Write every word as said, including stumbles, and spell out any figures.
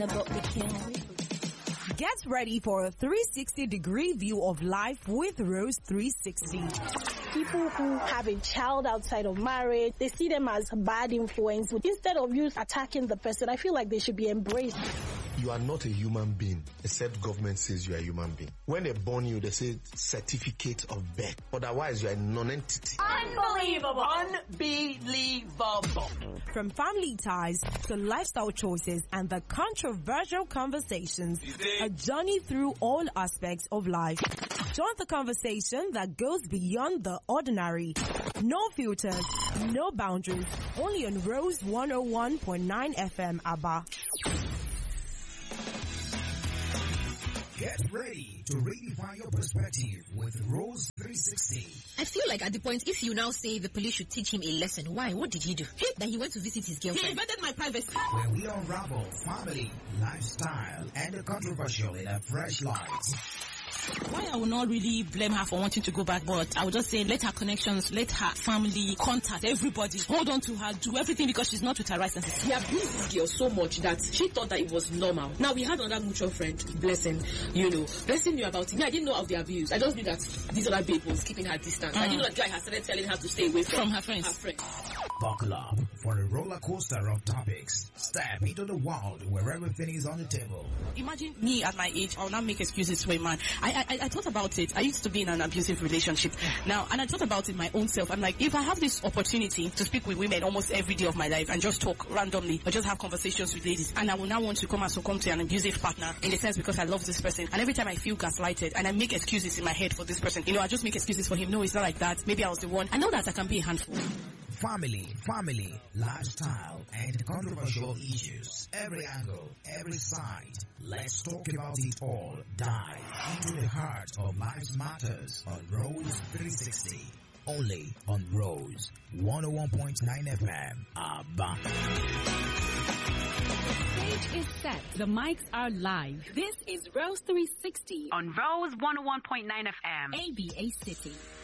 But we can't. Get ready for a three sixty degree view of life with Rose three sixty. People who have a child outside of marriage, they see them as bad influence. Instead of you attacking the person, I feel like they should be embraced. You are not a human being, except government says you are a human being. When they born you, they say certificate of birth. Otherwise, you are a non-entity. Unbelievable. Unbelievable. From family ties to lifestyle choices and the controversial conversations, a journey through all aspects of life. Join the conversation that goes beyond the ordinary. No filters, no boundaries, only on Rose one oh one point nine F M, Aba. Get ready to redefine your perspective with Rose three sixty. I feel like at the point, if you now say the police should teach him a lesson, why? What did he do? That he went to visit his girlfriend. He invaded my privacy. Where we unravel family, lifestyle, and the controversial in a fresh light. Why I will not really blame her for wanting to go back, but I would just say let her connections, let her family contact everybody, hold on to her, do everything because she's not with her right senses. He abused this girl so much that she thought that it was normal. Now we had another mutual friend, Blessing, you know, Blessing knew about it. Me, I didn't know of the abuse. I just knew that this other babe was keeping her distance. Mm. I didn't know that guy had started telling her to stay away from, from her friends. Her friends. Buckle up for a roller coaster of topics. Step into the world where everything is on the table. Imagine me at my age, I'll not make excuses for a man. I, I, I thought about it. I used to be in an abusive relationship now, and I thought about it my own self. I'm like, if I have this opportunity to speak with women almost every day of my life and just talk randomly or just have conversations with ladies, and I will now want to come and succumb to an abusive partner in the sense because I love this person, and every time I feel gaslighted and I make excuses in my head for this person, you know, I just make excuses for him. No, it's not like that. Maybe I was the one. I know that I can be a handful. Family, family, lifestyle, and controversial issues. Every angle, every side. Let's talk about it all. Dive into the heart of life's matters on Rose three sixty. Only on Rose one oh one point nine F M. Abba. The stage is set. The mics are live. This is Rose three sixty on Rose one oh one point nine F M. A B A City.